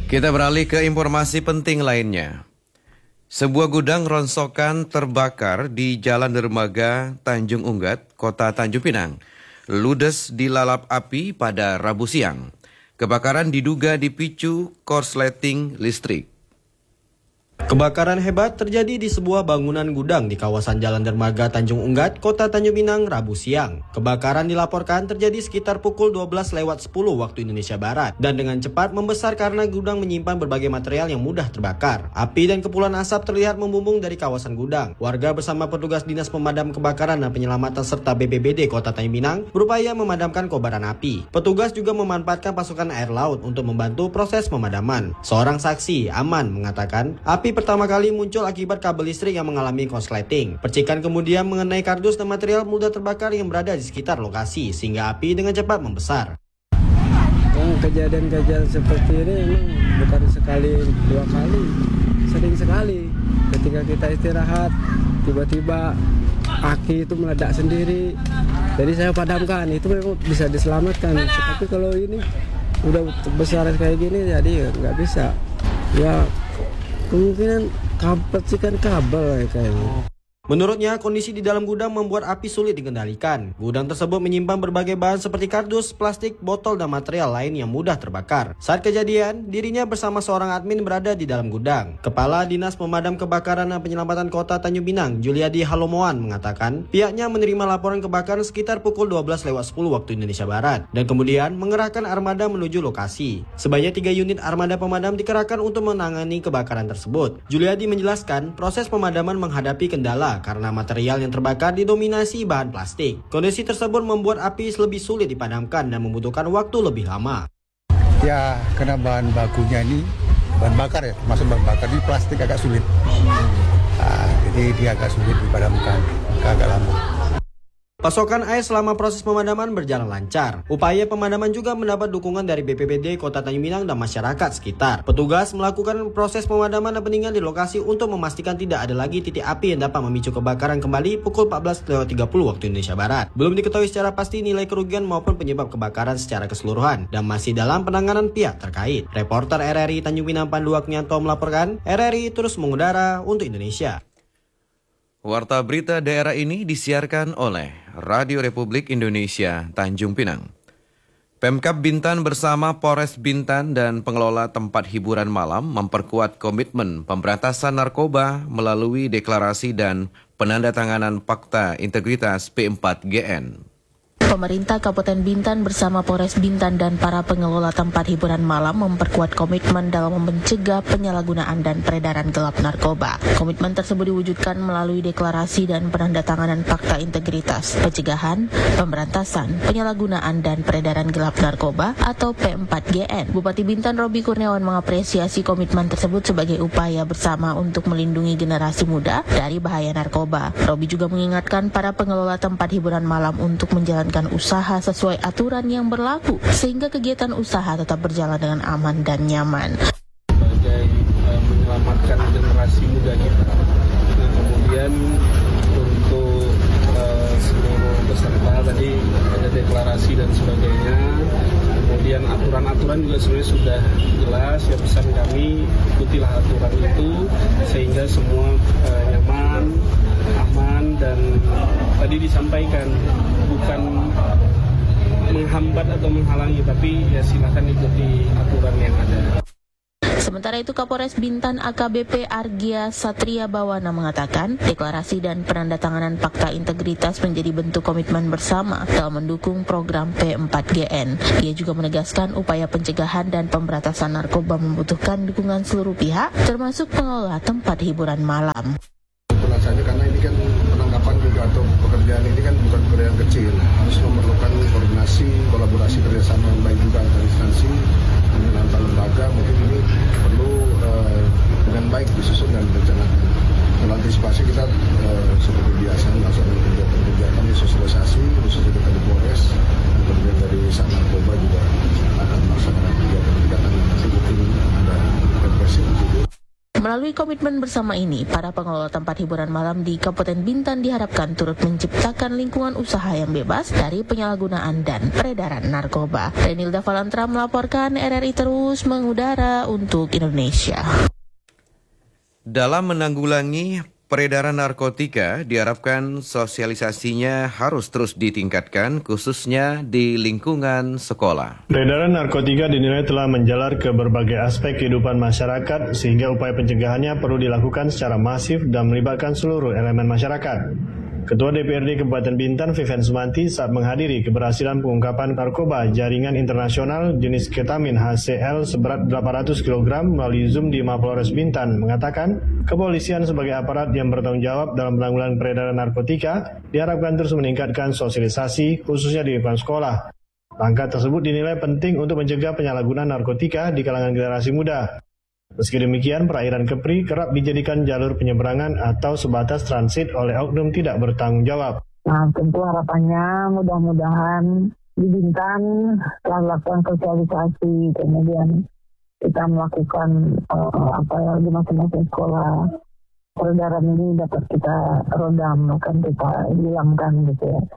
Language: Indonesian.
Kita beralih ke informasi penting lainnya. Sebuah gudang rongsokan terbakar di Jalan Dermaga, Tanjung Unggat, Kota Tanjung Pinang. Ludes dilalap api pada Rabu siang. Kebakaran diduga dipicu korsleting listrik. Kebakaran hebat terjadi di sebuah bangunan gudang di kawasan Jalan Dermaga Tanjung Unggat, Kota Tanjung Pinang, Rabu siang. Kebakaran dilaporkan terjadi sekitar pukul 12:10 waktu Indonesia Barat dan dengan cepat membesar karena gudang menyimpan berbagai material yang mudah terbakar. Api dan kepulan asap terlihat membumbung dari kawasan gudang. Warga bersama petugas Dinas Pemadam Kebakaran dan Penyelamatan serta BPBD Kota Tanjung Pinang berupaya memadamkan kobaran api. Petugas juga memanfaatkan pasukan air laut untuk membantu proses pemadaman. Seorang saksi, Aman, mengatakan api pertama kali muncul akibat kabel listrik yang mengalami korsleting. Percikan kemudian mengenai kardus dan material mudah terbakar yang berada di sekitar lokasi, sehingga api dengan cepat membesar. Kejadian-kejadian seperti ini memang bukan sekali, dua kali, sering sekali. Ketika kita istirahat, tiba-tiba aki itu meledak sendiri. Jadi saya padamkan, itu memang bisa diselamatkan. Tapi kalau ini udah besar kayak gini, jadi nggak bisa. Ya kemungkinan percikan kabel kayaknya. Menurutnya, kondisi di dalam gudang membuat api sulit dikendalikan. Gudang tersebut menyimpan berbagai bahan seperti kardus, plastik, botol, dan material lain yang mudah terbakar. Saat kejadian, dirinya bersama seorang admin berada di dalam gudang. Kepala Dinas Pemadam Kebakaran dan Penyelamatan Kota Tanjung Pinang, Juliadi Halomoan, mengatakan pihaknya menerima laporan kebakaran sekitar pukul 12:10 waktu Indonesia Barat dan kemudian mengerahkan armada menuju lokasi. Sebanyak 3 unit armada pemadam dikerahkan untuk menangani kebakaran tersebut. Juliadi menjelaskan proses pemadaman menghadapi kendala karena material yang terbakar didominasi bahan plastik. Kondisi tersebut membuat api lebih sulit dipadamkan dan membutuhkan waktu lebih lama. Ya, karena bahan bakunya ini bahan bakar ya, termasuk bahan bakar ini plastik agak sulit. Jadi dia agak sulit dipadamkan, agak lama. Pasokan air selama proses pemadaman berjalan lancar. Upaya pemadaman juga mendapat dukungan dari BPBD Kota Tanjung Pinang dan masyarakat sekitar. Petugas melakukan proses pemadaman dan pendinginan di lokasi untuk memastikan tidak ada lagi titik api yang dapat memicu kebakaran kembali pukul 14:30 waktu Indonesia Barat. Belum diketahui secara pasti nilai kerugian maupun penyebab kebakaran secara keseluruhan dan masih dalam penanganan pihak terkait. Reporter RRI Tanjung Pinang Pandu Aknyanto melaporkan, RRI terus mengudara untuk Indonesia. Warta berita daerah ini disiarkan oleh Radio Republik Indonesia Tanjung Pinang. Pemkab Bintan bersama Polres Bintan dan pengelola tempat hiburan malam memperkuat komitmen pemberantasan narkoba melalui deklarasi dan penandatanganan Fakta Integritas P4GN. Pemerintah Kabupaten Bintan bersama Polres Bintan dan para pengelola tempat hiburan malam memperkuat komitmen dalam mencegah penyalahgunaan dan peredaran gelap narkoba. Komitmen tersebut diwujudkan melalui deklarasi dan penandatanganan Fakta Integritas, Pencegahan, Pemberantasan, Penyalahgunaan dan Peredaran Gelap Narkoba atau P4GN. Bupati Bintan Robi Kurniawan mengapresiasi komitmen tersebut sebagai upaya bersama untuk melindungi generasi muda dari bahaya narkoba. Robi juga mengingatkan para pengelola tempat hiburan malam untuk menjalankan usaha sesuai aturan yang berlaku sehingga kegiatan usaha tetap berjalan dengan aman dan nyaman. Sebagai menyelamatkan generasi muda kita. Nah, kemudian untuk seluruh peserta tadi ada deklarasi dan sebagainya. Kemudian aturan-aturan juga sebenarnya sudah jelas. Ya pesan kami ikutilah aturan itu sehingga semua nyaman, aman dan tadi disampaikan bukan menghambat atau menghalangi, tapi ya silakan ikuti aturan yang ada. Sementara itu Kapolres Bintan AKBP Argia Satria Bawana mengatakan deklarasi dan penandatanganan Fakta Integritas menjadi bentuk komitmen bersama dalam mendukung program P4GN. Ia juga menegaskan upaya pencegahan dan pemberantasan narkoba membutuhkan dukungan seluruh pihak termasuk pengelola tempat hiburan malam. Saja karena ini kan penangkapan juga atau pekerjaan ini kan bukan pekerjaan kecil, harus memerlukan koordinasi, kolaborasi kerjasama yang baik juga antar instansi dengan antar lembaga. Mungkin ini perlu dengan baik disusun dan direncanakan. Dalam antisipasi kita seperti biasa melaksanakan kegiatan-kegiatan di sosialisasi, khususnya dari Polres, kemudian dari Sat Narkoba juga akan melaksanakan kegiatan-kegiatan yang ada represi di situ. Melalui komitmen bersama ini, para pengelola tempat hiburan malam di Kabupaten Bintan diharapkan turut menciptakan lingkungan usaha yang bebas dari penyalahgunaan dan peredaran narkoba. Renilda Valantra melaporkan, RRI terus mengudara untuk Indonesia. Dalam menanggulangi peredaran narkotika, diharapkan sosialisasinya harus terus ditingkatkan, khususnya di lingkungan sekolah. Peredaran narkotika dinilai telah menjalar ke berbagai aspek kehidupan masyarakat, sehingga upaya pencegahannya perlu dilakukan secara masif dan melibatkan seluruh elemen masyarakat. Ketua DPRD Kabupaten Bintan, Vivian Sumanti, saat menghadiri keberhasilan pengungkapan narkoba jaringan internasional jenis ketamin HCl seberat 800 kg melalui Zoom di Mapolres Bintan, mengatakan kepolisian sebagai aparat yang bertanggung jawab dalam penanggulangan peredaran narkotika diharapkan terus meningkatkan sosialisasi khususnya di lingkungan sekolah. Langkah tersebut dinilai penting untuk mencegah penyalahgunaan narkotika di kalangan generasi muda. Meski demikian, perairan Kepri kerap dijadikan jalur penyeberangan atau sebatas transit oleh oknum tidak bertanggung jawab. Nah, tentu harapannya mudah-mudahan di Bintan telah melakukan sosialisasi, kemudian kita melakukan di masing-masing sekolah. Peredaran ini dapat kita redam, akan kita hilangkan gitu ya.